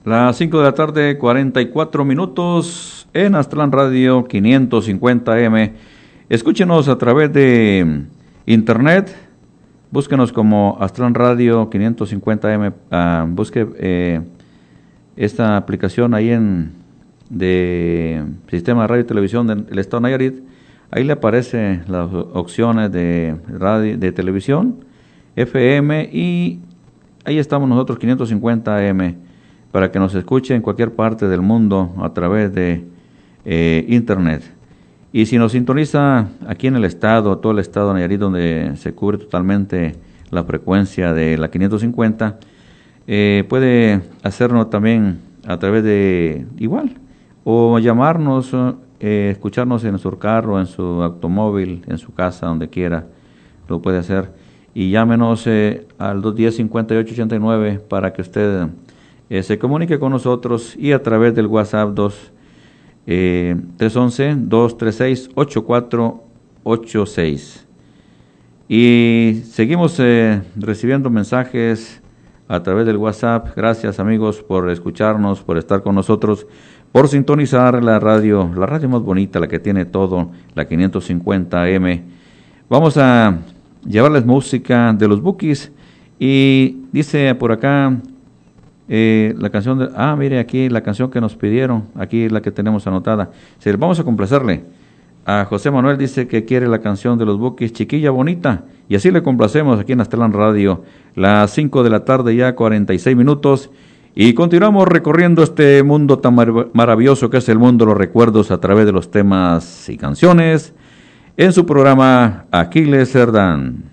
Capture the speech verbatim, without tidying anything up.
Las cinco de la tarde, cuarenta y cuatro minutos en Aztlán Radio quinientos cincuenta A M. Escúchenos a través de internet. Búsquenos como Aztlán Radio quinientos cincuenta A M. Uh, busque eh, esta aplicación ahí en de Sistema de Radio y Televisión del Estado de Nayarit. Ahí le aparecen las opciones de radio, de televisión, F M, y ahí estamos nosotros, quinientos cincuenta A M, para que nos escuche en cualquier parte del mundo a través de eh, internet. Y si nos sintoniza aquí en el estado, todo el estado de Nayarit, donde se cubre totalmente la frecuencia de la quinientos cincuenta, eh, puede hacernos también a través de igual, o llamarnos, eh, escucharnos en su carro, en su automóvil, en su casa, donde quiera, lo puede hacer. Y llámenos eh, al dos uno cero, cincuenta y ocho ochenta y nueve para que usted eh, se comunique con nosotros, y a través del WhatsApp dos, eh, tres once, dos tres seis, ocho cuatro ocho seis. Y seguimos eh, recibiendo mensajes a través del WhatsApp. Gracias, amigos, por escucharnos, por estar con nosotros, por sintonizar la radio, la radio más bonita, la que tiene todo, la quinientos cincuenta A M. Vamos a llevarles música de los Bukis, y dice por acá eh, la canción de, ah, mire aquí la canción que nos pidieron, aquí la que tenemos anotada. Sí, vamos a complacerle a José Manuel, dice que quiere la canción de los Bukis, Chiquilla Bonita, y así le complacemos aquí en Aztlán Radio, las cinco de la tarde ya, cuarenta y seis minutos, y continuamos recorriendo este mundo tan mar- maravilloso que es el mundo de los recuerdos a través de los temas y canciones en su programa Aquiles Cerdán.